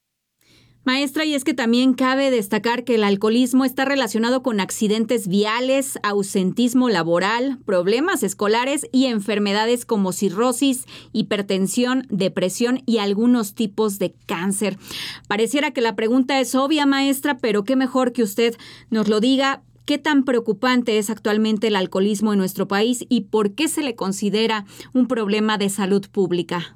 Maestra, y es que también cabe destacar que el alcoholismo está relacionado con accidentes viales, ausentismo laboral, problemas escolares y enfermedades como cirrosis, hipertensión, depresión y algunos tipos de cáncer. Pareciera que la pregunta es obvia, maestra, pero qué mejor que usted nos lo diga. ¿Qué tan preocupante es actualmente el alcoholismo en nuestro país y por qué se le considera un problema de salud pública?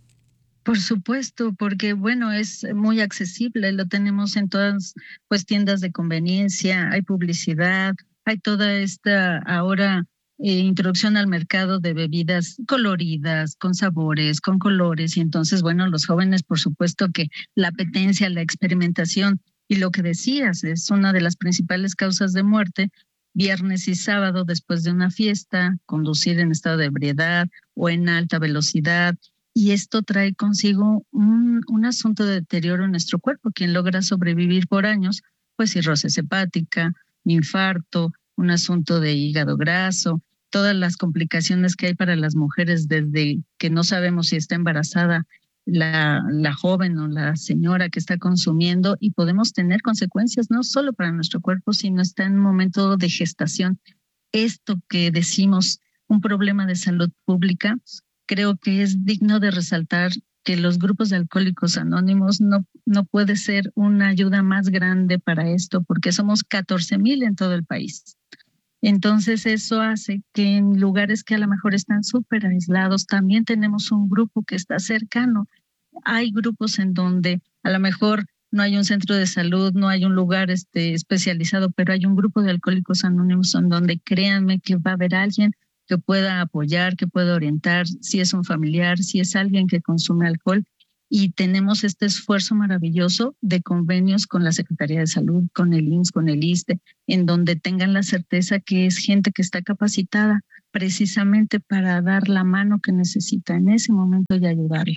Por supuesto, porque bueno, es muy accesible, lo tenemos en todas pues tiendas de conveniencia, hay publicidad, hay toda esta ahora eh, introducción al mercado de bebidas coloridas, con sabores, con colores, y entonces bueno, los jóvenes por supuesto que la apetencia, la experimentación y lo que decías es una de las principales causas de muerte, viernes y sábado después de una fiesta, conducir en estado de ebriedad o en alta velocidad. Y esto trae consigo un, un asunto de deterioro en nuestro cuerpo. Quien logra sobrevivir por años, pues cirrosis hepática, infarto, un asunto de hígado graso, todas las complicaciones que hay para las mujeres desde que no sabemos si está embarazada la, la joven o la señora que está consumiendo, y podemos tener consecuencias no solo para nuestro cuerpo, sino está en un momento de gestación. Esto que decimos, un problema de salud pública, creo que es digno de resaltar que los grupos de Alcohólicos Anónimos no, no puede ser una ayuda más grande para esto, porque somos catorce mil en todo el país. Entonces eso hace que en lugares que a lo mejor están súper aislados, también tenemos un grupo que está cercano. Hay grupos en donde a lo mejor no hay un centro de salud, no hay un lugar este, especializado, pero hay un grupo de Alcohólicos Anónimos en donde créanme que va a haber alguien que pueda apoyar, que pueda orientar, si es un familiar, si es alguien que consume alcohol. Y tenemos este esfuerzo maravilloso de convenios con la Secretaría de Salud, con el I M S S, con el ISSSTE, en donde tengan la certeza que es gente que está capacitada precisamente para dar la mano que necesita en ese momento y ayudarle.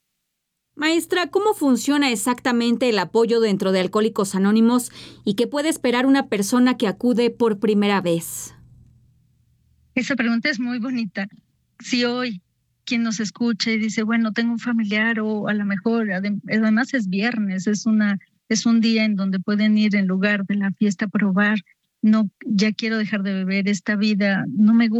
Maestra, ¿cómo funciona exactamente el apoyo dentro de Alcohólicos Anónimos y qué puede esperar una persona que acude por primera vez? Esa pregunta es muy bonita. Si hoy quien nos escucha y dice, bueno, tengo un familiar o a lo mejor, además es viernes, es una es un día en donde pueden ir en lugar de la fiesta a probar, no, ya quiero dejar de beber, esta vida no me gusta.